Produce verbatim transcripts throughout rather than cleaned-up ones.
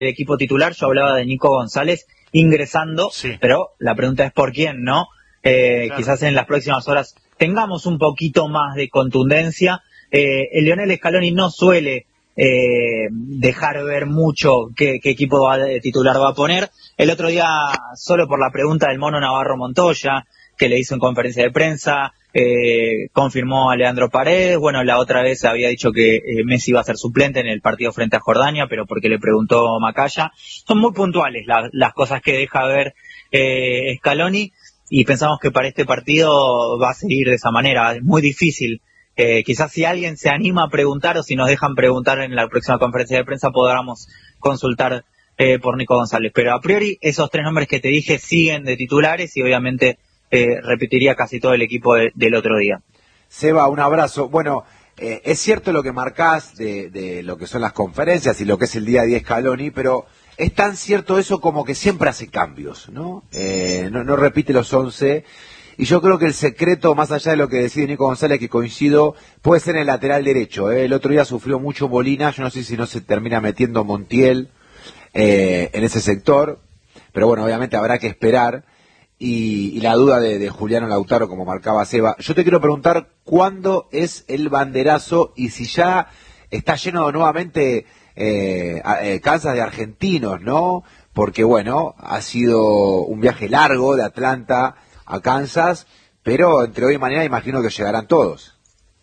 equipo titular, yo hablaba de Nico González ingresando, sí. Pero la pregunta es por quién, ¿no? Eh, claro. Quizás en las próximas horas tengamos un poquito más de contundencia. Eh, el Lionel Scaloni no suele eh, dejar ver mucho qué, qué equipo va, de titular va a poner. El otro día, solo por la pregunta del Mono Navarro Montoya, que le hizo en conferencia de prensa, eh, confirmó a Leandro Paredes. Bueno, la otra vez había dicho que eh, Messi iba a ser suplente en el partido frente a Jordania, pero porque le preguntó Macaya. Son muy puntuales la, las cosas que deja ver eh, Scaloni, y pensamos que para este partido va a seguir de esa manera. Es muy difícil. Eh, quizás si alguien se anima a preguntar, o si nos dejan preguntar en la próxima conferencia de prensa, podamos consultar eh, por Nico González. Pero a priori esos tres nombres que te dije siguen de titulares, y obviamente eh, repetiría casi todo el equipo de, del otro día. Seba, un abrazo. Bueno, eh, es cierto lo que marcás de, de lo que son las conferencias y lo que es el día a día Scaloni, pero es tan cierto eso como que siempre hace cambios, ¿no? Eh, no, no repite los once. Y yo creo que el secreto, más allá de lo que decide Nico González, que coincido, puede ser en el lateral derecho. ¿eh? El otro día sufrió mucho Molina, yo no sé si no se termina metiendo Montiel eh, en ese sector, pero bueno, obviamente habrá que esperar. Y, y la duda de, de Juliano Lautaro, como marcaba Seba. Yo te quiero preguntar, ¿cuándo es el banderazo y si ya está lleno nuevamente eh, eh, Kansas de argentinos, ¿no? Porque bueno, ha sido un viaje largo de Atlanta a Kansas, pero entre hoy y mañana imagino que llegarán todos.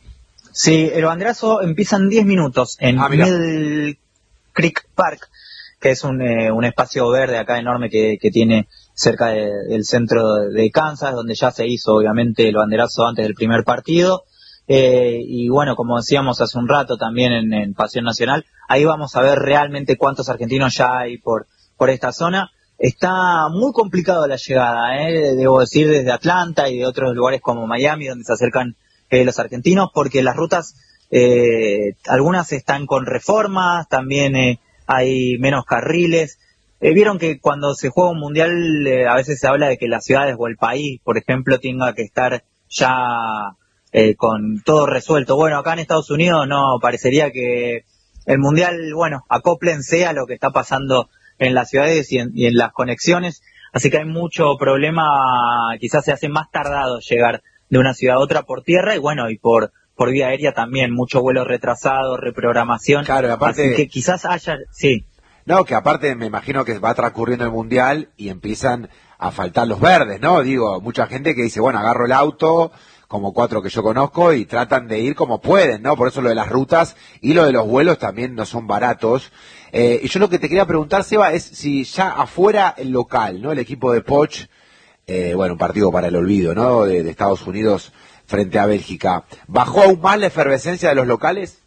Sí, el banderazo empieza en diez minutos en ah, Mill Creek Park, que es un, eh, un espacio verde acá enorme que, que tiene cerca de, del centro de Kansas, donde ya se hizo obviamente el banderazo antes del primer partido. Eh, y bueno, como decíamos hace un rato también en, en Pasión Nacional, ahí vamos a ver realmente cuántos argentinos ya hay por, por esta zona. Está muy complicado la llegada, ¿eh? Debo decir, desde Atlanta y de otros lugares como Miami, donde se acercan eh, los argentinos, porque las rutas, eh, algunas están con reformas, también eh, hay menos carriles. Eh, Vieron que cuando se juega un mundial eh, a veces se habla de que las ciudades o el país, por ejemplo, tenga que estar ya eh, con todo resuelto. Bueno, acá en Estados Unidos no, parecería que el mundial, bueno, acóplense a lo que está pasando en las ciudades y en, y en las conexiones, así que hay mucho problema. Quizás se hace más tardado llegar de una ciudad a otra por tierra, y bueno, y por por vía aérea también, mucho vuelo retrasado, reprogramación. Claro, aparte, así que quizás haya, sí. No, que aparte me imagino que va transcurriendo el mundial y empiezan a faltar los verdes, ¿no? Digo, mucha gente que dice, bueno, agarro el auto, como cuatro que yo conozco, y tratan de ir como pueden, ¿no? Por eso lo de las rutas y lo de los vuelos también no son baratos. Eh, y yo lo que te quería preguntar, Seba, es si ya afuera el local, ¿no? El equipo de Poch, eh, bueno, un partido para el olvido, ¿no? De, de Estados Unidos frente a Bélgica. ¿Bajó aún más la efervescencia de los locales?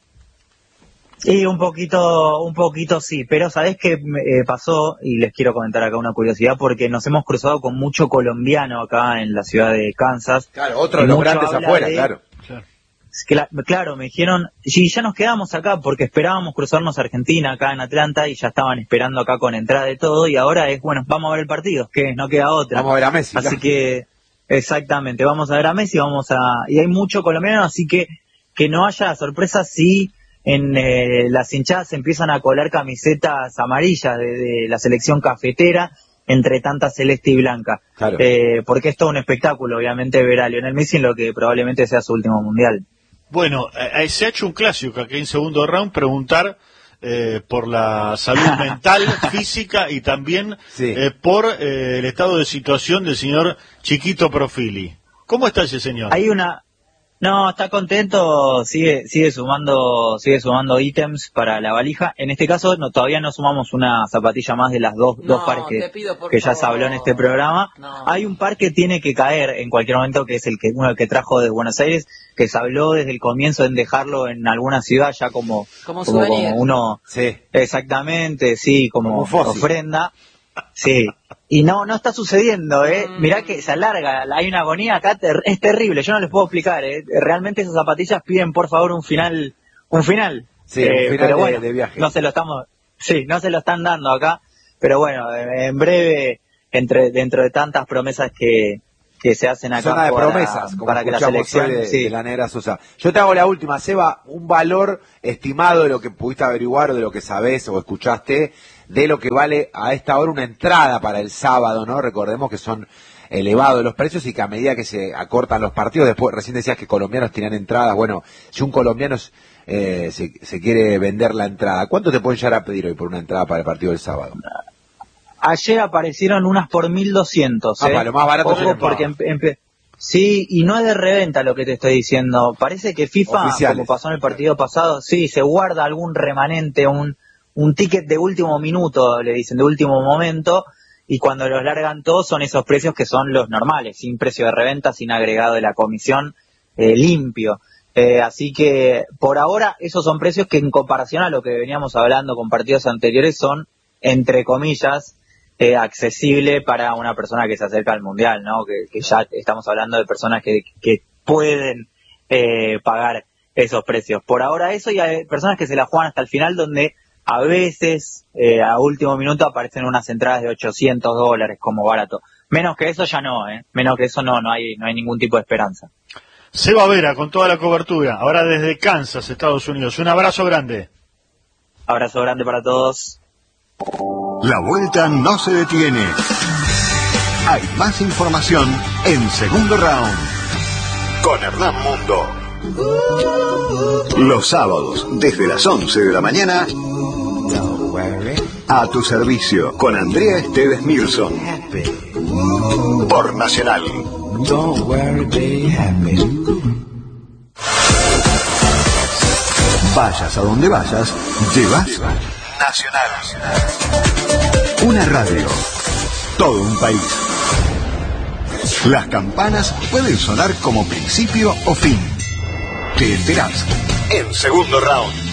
Sí, un poquito, un poquito sí, pero ¿sabés qué eh, pasó? Y les quiero comentar acá una curiosidad, porque nos hemos cruzado con mucho colombiano acá en la ciudad de Kansas. Claro, otro de los grandes afuera, de, claro. claro. Que, claro, me dijeron, sí, ya nos quedamos acá porque esperábamos cruzarnos a Argentina acá en Atlanta y ya estaban esperando acá con entrada de todo, y ahora es, bueno, vamos a ver el partido, que no queda otra. Vamos a ver a Messi. Así claro. que, exactamente, vamos a ver a Messi, vamos a, y hay mucho colombiano, así que que no haya sorpresas si en eh, las hinchadas se empiezan a colar camisetas amarillas de, de la selección cafetera entre tanta celeste y blanca. Claro. Eh, porque es todo un espectáculo, obviamente, ver a Lionel Messi en lo que probablemente sea su último mundial. Bueno, eh, se ha hecho un clásico aquí en segundo round, preguntar eh, por la salud mental, física y también sí. eh, por eh, el estado de situación del señor Chiquito Profili. ¿Cómo está ese señor? Hay una... No, está contento, sigue sigue sumando sigue sumando ítems para la valija. En este caso no, todavía no sumamos una zapatilla más de las dos, no, dos pares que, que ya se habló en este programa. No. Hay un par que tiene que caer en cualquier momento, que es el que uno que trajo de Buenos Aires, que se habló desde el comienzo en dejarlo en alguna ciudad ya como como, como, como uno sí. exactamente, sí, como, como ofrenda. Sí, y no no está sucediendo, ¿eh? Mm. Mirá que se alarga, hay una agonía acá, ter es terrible, yo no les puedo explicar, ¿eh? Realmente esas zapatillas piden por favor un final, un final. Sí, eh, un final pero de, bueno, de viaje. No se lo estamos, sí, no se lo están dando acá, pero bueno, en breve, entre dentro de tantas promesas que, que se hacen acá. Zona de para, promesas, como para que la selección de, sí. de la negra Sosa. Yo te hago la última, Seba, un valor estimado de lo que pudiste averiguar o de lo que sabés o escuchaste de lo que vale a esta hora una entrada para el sábado, ¿no? Recordemos que son elevados los precios y que a medida que se acortan los partidos, después recién decías que colombianos tenían entradas, bueno, si un colombiano eh, se, se quiere vender la entrada, ¿cuánto te pueden llegar a pedir hoy por una entrada para el partido del sábado? Ayer aparecieron unas por mil doscientos, Ah, ¿eh? para lo más barato. Ojo, porque empe- empe- sí, y no es de reventa lo que te estoy diciendo. Parece que FIFA, Oficiales. como pasó en el partido pasado, sí, se guarda algún remanente, un, un ticket de último minuto, le dicen, de último momento, y cuando los largan todos son esos precios que son los normales, sin precio de reventa, sin agregado de la comisión, eh, limpio. Eh, así que, por ahora, esos son precios que en comparación a lo que veníamos hablando con partidos anteriores son, entre comillas, Eh, accesible para una persona que se acerca al Mundial, ¿no? Que, que ya estamos hablando de personas que, que pueden eh, pagar esos precios. Por ahora eso, y hay personas que se la juegan hasta el final, donde a veces eh, a último minuto aparecen unas entradas de ochocientos dólares como barato. Menos que eso ya no, ¿eh? Menos que eso no, no hay, no hay ningún tipo de esperanza. Seba Vera, con toda la cobertura, ahora desde Kansas, Estados Unidos. Un abrazo grande. Abrazo grande para todos. La vuelta no se detiene. Hay más información en Segundo Round con Hernán Mundo. Los sábados, desde las once de la mañana, a tu servicio con Andrea Esteves Milson. Por Nacional. Vayas a donde vayas, llevas Nacional. Una radio. Todo un país. Las campanas pueden sonar como principio o fin. Te enterás en Segundo Round.